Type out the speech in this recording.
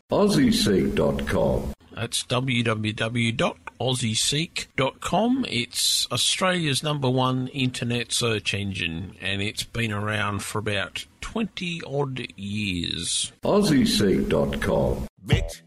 AussieSeek.com. That's www.aussieseek.com. It's Australia's #1 internet search engine, and it's been around for about 20-odd years. AussieSeek.com. Bitch.